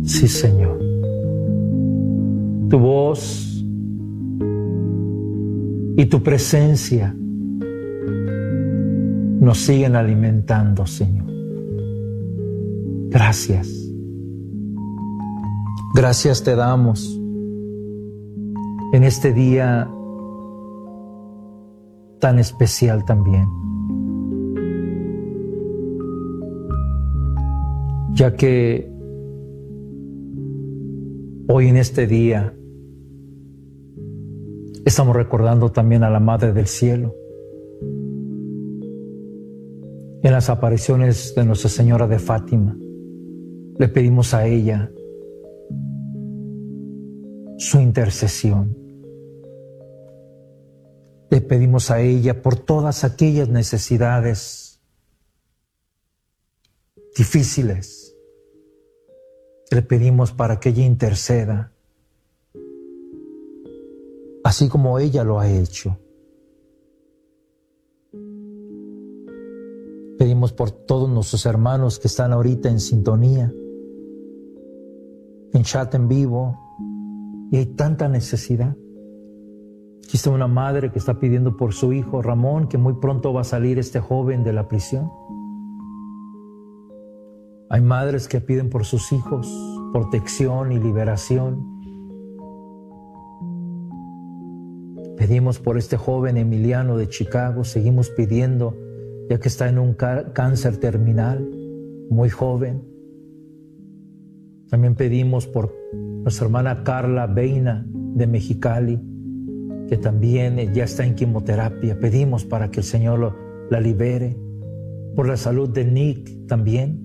Sí, Señor. Tu voz y tu presencia nos siguen alimentando, Señor. Gracias. Gracias te damos en este día tan especial también, ya que hoy en este día estamos recordando también a la Madre del Cielo. En las apariciones de Nuestra Señora de Fátima, le pedimos a ella su intercesión. Le pedimos a ella por todas aquellas necesidades difíciles. Le pedimos para que ella interceda, así como ella lo ha hecho. Pedimos por todos nuestros hermanos que están ahorita en sintonía, en chat en vivo, y hay tanta necesidad. Existe una madre que está pidiendo por su hijo Ramón, que muy pronto va a salir este joven de la prisión. Hay madres que piden por sus hijos protección y liberación. Pedimos por este joven Emiliano de Chicago, seguimos pidiendo, ya que está en un cáncer terminal, muy joven. También pedimos por nuestra hermana Carla Beina de Mexicali, que también ya está en quimioterapia. Pedimos para que el Señor la libere. Por la salud de Nick también.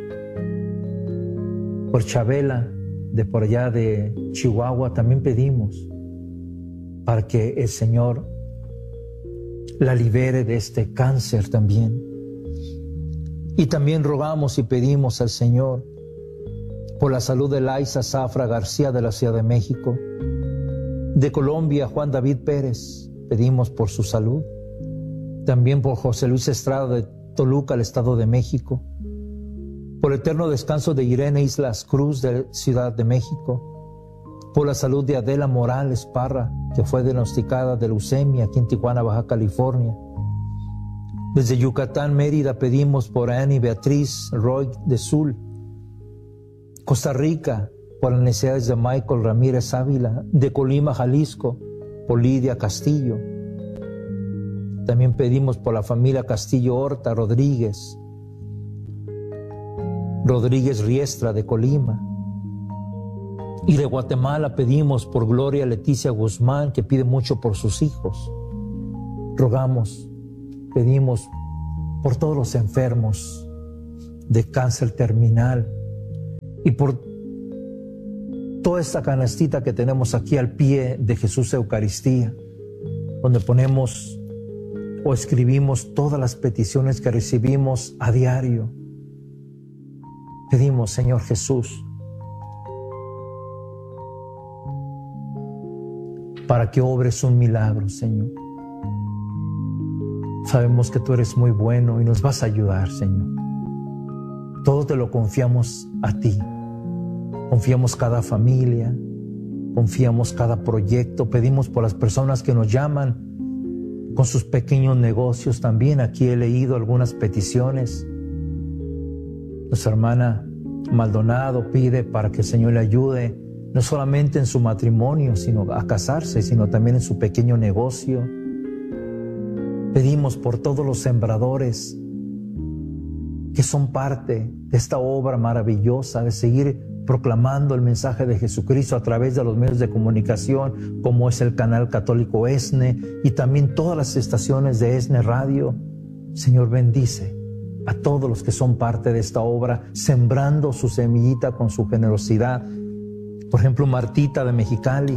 Por Chabela, de por allá de Chihuahua, también pedimos para que el Señor la libere de este cáncer también. Y también rogamos y pedimos al Señor por la salud de Laisa Zafra García de la Ciudad de México. De Colombia, Juan David Pérez, pedimos por su salud. También por José Luis Estrada de Toluca, el Estado de México. Por el eterno descanso de Irene Islas Cruz de Ciudad de México. Por la salud de Adela Morales Parra, que fue diagnosticada de leucemia aquí en Tijuana, Baja California. Desde Yucatán, Mérida, pedimos por Annie Beatriz Roy de Sul. Costa Rica, por las necesidades de Michael Ramírez Ávila. De Colima, Jalisco, por Lidia Castillo. También pedimos por la familia Castillo Horta Rodríguez Riestra de Colima. Y de Guatemala pedimos por Gloria Leticia Guzmán, que pide mucho por sus hijos. Rogamos, pedimos por todos los enfermos de cáncer terminal y por toda esta canastita que tenemos aquí al pie de Jesús Eucaristía, donde ponemos o escribimos todas las peticiones que recibimos a diario. Pedimos, Señor Jesús, para que obres un milagro, Señor. Sabemos que tú eres muy bueno y nos vas a ayudar, Señor. Todo te lo confiamos a ti. Confiamos cada familia, confiamos cada proyecto. Pedimos por las personas que nos llaman con sus pequeños negocios. También aquí he leído algunas peticiones. Nuestra hermana Maldonado pide para que el Señor le ayude, no solamente en su matrimonio, sino a casarse, sino también en su pequeño negocio. Pedimos por todos los sembradores que son parte de esta obra maravillosa de seguir proclamando el mensaje de Jesucristo a través de los medios de comunicación, como es el canal católico ESNE y también todas las estaciones de ESNE Radio. Señor, bendice a todos los que son parte de esta obra, sembrando su semillita con su generosidad. Por ejemplo, Martita de Mexicali,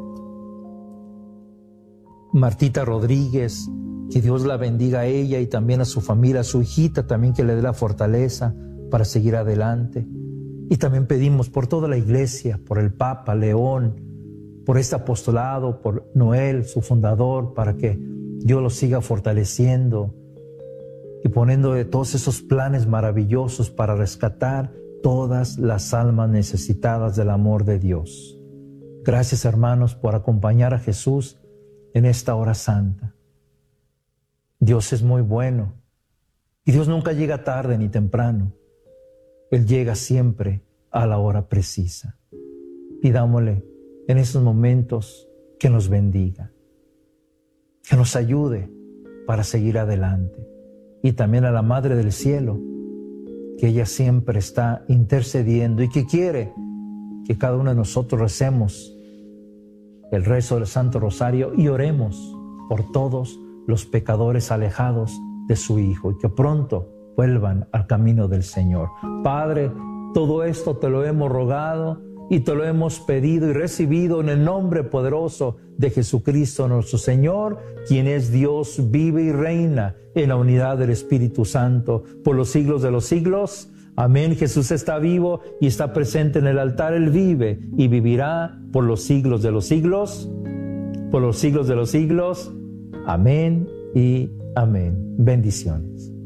Martita Rodríguez, que Dios la bendiga a ella y también a su familia, a su hijita también, que le dé la fortaleza para seguir adelante. Y también pedimos por toda la iglesia, por el Papa León, por este apostolado, por Noel, su fundador, para que Dios lo siga fortaleciendo y poniendo de todos esos planes maravillosos para rescatar todas las almas necesitadas del amor de Dios. Gracias, hermanos, por acompañar a Jesús en esta hora santa. Dios es muy bueno y Dios nunca llega tarde ni temprano. Él llega siempre a la hora precisa. Pidámosle en esos momentos que nos bendiga, que nos ayude para seguir adelante. Y también a la Madre del Cielo, que ella siempre está intercediendo y que quiere que cada uno de nosotros recemos el rezo del Santo Rosario y oremos por todos los pecadores alejados de su Hijo y que pronto vuelvan al camino del Señor. Padre, todo esto te lo hemos rogado y te lo hemos pedido y recibido en el nombre poderoso de Jesucristo nuestro Señor, quien es Dios, vive y reina en la unidad del Espíritu Santo por los siglos de los siglos. Amén. Jesús está vivo y está presente en el altar. Él vive y vivirá por los siglos de los siglos. Por los siglos de los siglos. Amén y amén. Bendiciones.